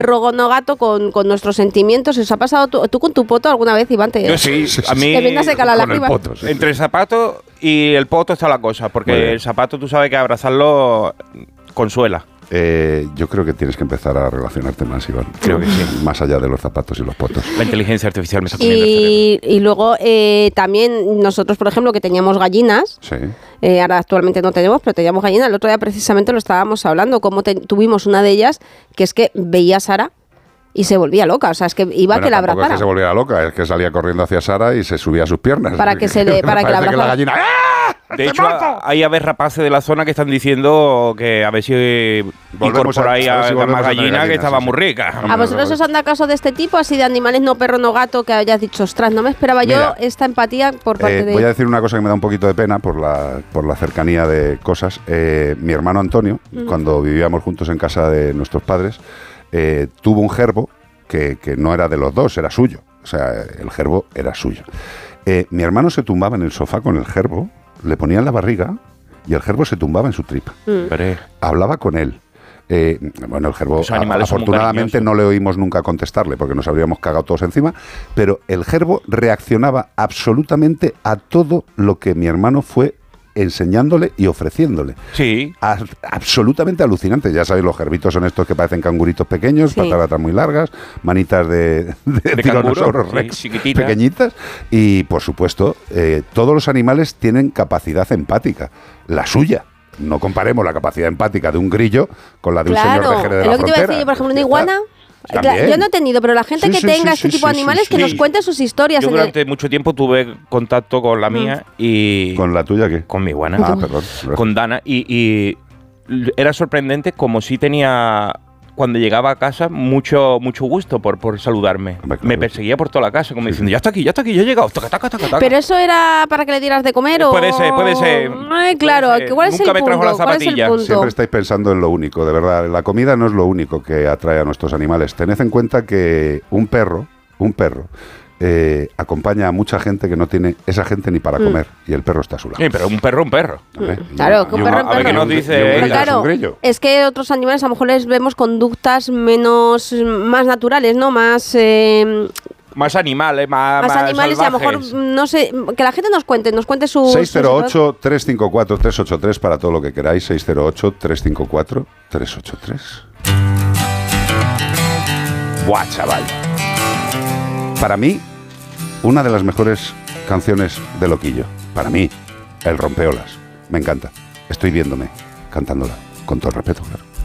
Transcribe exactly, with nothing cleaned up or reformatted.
perro no gato con, con nuestros sentimientos. ¿Os ha pasado tú, tú con tu poto alguna vez, Iván? Te, Yo sí, a mí te viene a secar la con el lágrima. poto, sí. entre el zapato y el poto está la cosa, porque el zapato tú sabes que abrazarlo consuela. Eh, yo creo que tienes que empezar a relacionarte más, Iván. Creo que sí. Más allá de los zapatos y los potos. La inteligencia artificial me está poniendo el Y, y luego eh, también nosotros, por ejemplo, que teníamos gallinas, Sí. eh, ahora actualmente no tenemos, pero teníamos gallinas. El otro día precisamente lo estábamos hablando, cómo te- tuvimos una de ellas, que es que veía a Sara y se volvía loca. O sea, es que iba Bueno, a que la tampoco abrazara. es que se volviera loca, es que salía corriendo hacia Sara y se subía a sus piernas. Para que se le- para que la Parece la abrazara. gallina... ¡Ah! De ¡Te hecho, mato! hay aves rapaces de la zona que están diciendo que a ver si Volvemos incorporáis a- a a, ver si a volvemos más a tener gallina que gallinas, estaba sí, muy sí. rica. ¿A vosotros os han dado casos de este tipo, así de animales no perro, no gato, que hayas dicho, ostras, no me esperaba Mira, yo esta empatía por parte Eh, de... voy a decir una cosa que me da un poquito de pena por la, por la cercanía de cosas. Eh, mi hermano Antonio, Mm. cuando vivíamos juntos en casa de nuestros padres, eh, tuvo un gerbo que, que no era de los dos, era suyo. O sea, el gerbo era suyo. Eh, mi hermano se tumbaba en el sofá con el gerbo, le ponía en la barriga y el gerbo se tumbaba en su tripa. Mm. Pero, Hablaba con él. Eh, bueno, el gerbo, Los animales son muy afortunadamente, cariñosos. no le oímos nunca contestarle porque nos habríamos cagado todos encima, pero el gerbo reaccionaba absolutamente a todo lo que mi hermano fue enseñándole y ofreciéndole. sí, A- absolutamente alucinante. Ya sabéis, los gerbitos son estos que parecen canguritos pequeños, Sí. patas atrás muy largas, manitas de, de, De tiranosauros canguro, sí, rex chiquititas. pequeñitas. Y, por supuesto, eh, todos los animales tienen capacidad empática. La suya. No comparemos la capacidad empática de un grillo con la de un señor de Claro, Jerez de es la lo que te iba a Frontera. decir, por ejemplo, una Ya iguana... está. Cla- También. Yo no he tenido, pero la gente Sí, que sí, tenga sí, este sí, tipo de sí, animales, sí, que sí. nos cuente sus historias. yo en el- durante mucho tiempo tuve contacto con la mía y ¿Con la tuya qué? con mi iguana, Ah, perdón. con Dana, y, y era sorprendente como si tenía, cuando llegaba a casa, mucho mucho gusto por, por saludarme. Hombre, claro. Me perseguía por toda la casa, como diciendo, ya está aquí, ya está aquí, ya he llegado. Taca, taca, taca, taca. Pero eso era para que le dieras de comer o... Puede ser, puede ser. Ay, claro, Puede ser. que ¿cuál es Nunca el me trajo punto? la ¿Cuál es el zapatilla. punto? Siempre estáis pensando en lo único, de verdad. La comida no es lo único que atrae a nuestros animales. Tened en cuenta que un perro, un perro, eh, acompaña a mucha gente que no tiene esa gente ni para Mm. comer. Y el perro está a su lado. Sí, pero un perro, un perro. ¿Vale? Y Claro, un- que un y perro, un- un a ver, perro. que nos un- dice y un ella. grillo Pero es un claro, grillo. es que otros animales a lo mejor les vemos conductas menos más naturales, ¿no? Más, eh, Más animales, más, más más animales y a lo mejor, salvajes. no sé, que la gente nos cuente, nos cuente su... seis cero ocho, tres cinco cuatro, tres ocho tres para todo lo que queráis. seis cero ocho, tres cinco cuatro, tres ocho tres. Buah, chaval. Para mí, una de las mejores canciones de Loquillo. Para mí, El Rompeolas. Me encanta. Estoy viéndome cantándola. Con todo el respeto, claro.